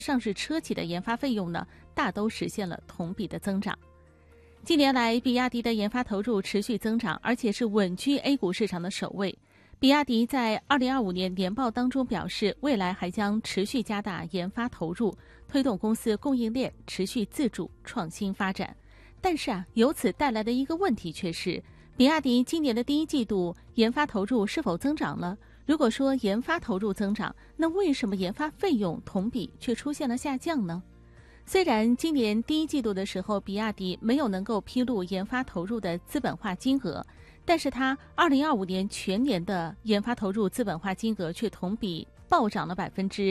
上市车企的研发费用呢，大都实现了同比的增长。近年来，比亚迪的研发投入持续增长，而且是稳居 A 股市场的首位。比亚迪在2025年年报当中表示，未来还将持续加大研发投入，推动公司供应链持续自主创新发展。但是由此带来的一个问题却是，比亚迪今年的第一季度研发投入是否增长了？如果说研发投入增长，那为什么研发费用同比却出现了下降呢？虽然今年第一季度的时候，比亚迪没有能够披露研发投入的资本化金额，但是它2025年全年的研发投入资本化金额却同比暴涨了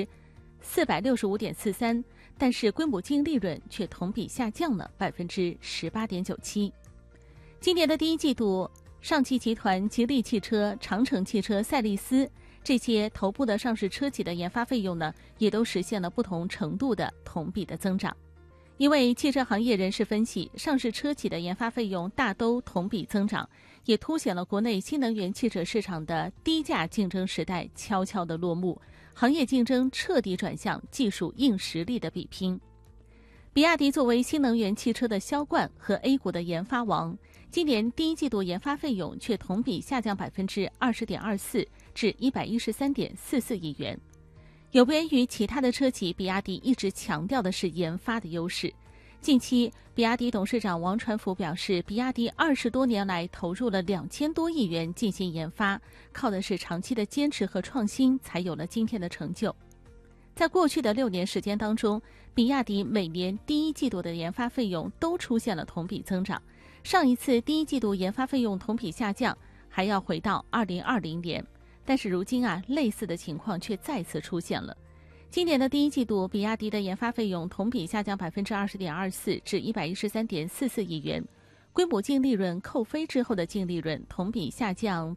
465.43%，但是规模净利润却同比下降了18.97%。今年的第一季度，上汽集团、吉利汽车、长城汽车、赛力斯这些头部的上市车企的研发费用呢，也都实现了不同程度的同比的增长。一位汽车行业人士分析，上市车企的研发费用大都同比增长，也凸显了国内新能源汽车市场的低价竞争时代悄悄的落幕，行业竞争彻底转向技术硬实力的比拼。比亚迪作为新能源汽车的销冠和 A 股的研发王，今年第一季度研发费用却同比下降20.24%至113.44亿元。有别于其他的车企，比亚迪一直强调的是研发的优势。近期，比亚迪董事长王传福表示，比亚迪20多年来投入了2000多亿元进行研发，靠的是长期的坚持和创新，才有了今天的成就。在过去的6年时间当中，比亚迪每年第一季度的研发费用都出现了同比增长。上一次第一季度研发费用同比下降，还要回到2020年。但是如今类似的情况却再次出现了。今年的第一季度，比亚迪的研发费用同比下降20.24%至113.44亿元，规模净利润扣非之后的净利润同比下降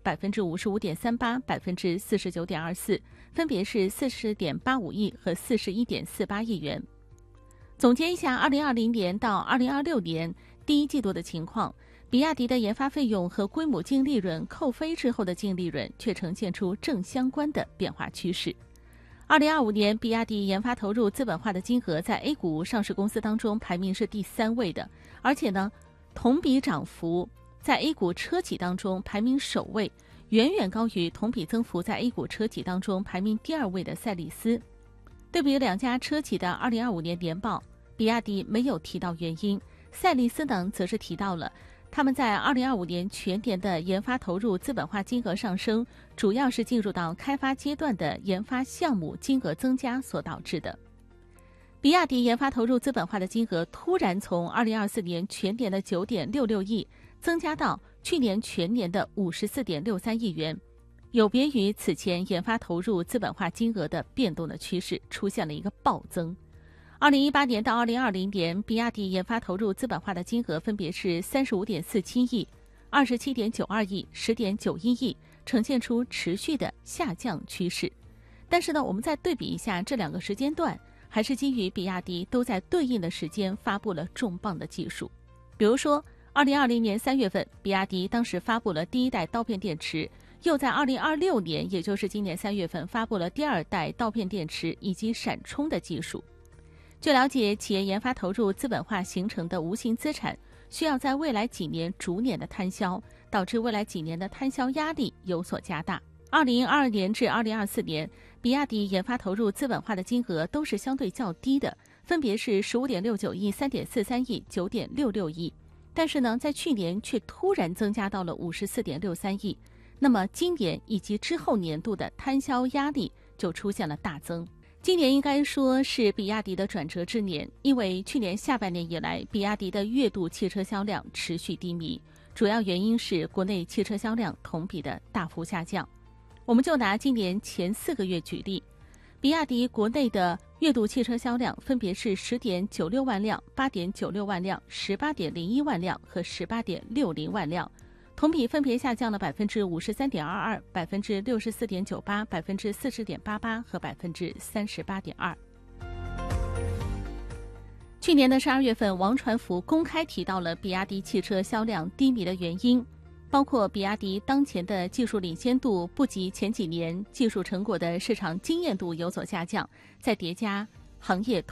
55.38%、49.24%，分别是40.85亿和41.48亿元。总结一下2020年到2026年第一季度的情况，比亚迪的研发费用和规模净利润扣非之后的净利润却呈现出正相关的变化趋势。2025年，比亚迪研发投入资本化的金额在 A 股上市公司当中排名是第3位的，而且呢，同比涨幅在 A 股车企当中排名首位，远远高于同比增幅在 A 股车企当中排名第2位的赛力斯。对比两家车企的2025年年报，比亚迪没有提到原因，赛力斯呢则是提到了他们在2025年全年的研发投入资本化金额上升，主要是进入到开发阶段的研发项目金额增加所导致的。比亚迪研发投入资本化的金额突然从2024年全年的9.66亿增加到去年全年的54.63亿元，有别于此前研发投入资本化金额的变动的趋势，出现了一个暴增。2018年到2020年，比亚迪研发投入资本化的金额分别是35.47亿、27.92亿、10.91亿，呈现出持续的下降趋势。但是呢，我们再对比一下这2个时间段，还是基于比亚迪都在对应的时间发布了重磅的技术。比如说2020年3月份，比亚迪当时发布了第1代刀片电池，又在2026年，也就是今年3月份发布了第2代刀片电池以及闪充的技术。据了解，企业研发投入资本化形成的无形资产，需要在未来几年逐年的摊销，导致未来几年的摊销压力有所加大。2022年至2024年，比亚迪研发投入资本化的金额都是相对较低的，分别是15.69亿、3.43亿、9.66亿。但是呢，在去年却突然增加到了54.63亿。那么今年以及之后年度的摊销压力就出现了大增。今年应该说是比亚迪的转折之年，因为去年下半年以来，比亚迪的月度汽车销量持续低迷，主要原因是国内汽车销量同比的大幅下降。我们就拿今年前4个月举例，比亚迪国内的月度汽车销量分别是10.96万辆、8.96万辆、18.01万辆和18.60万辆，同比分别下降了53.22%、64.98%、40.88%和38.2%。去年的12月份，王传福公开提到了比亚迪汽车销量低迷的原因，包括比亚迪当前的技术领先度不及前几年，技术成果的市场经验度有所下降，再叠加行业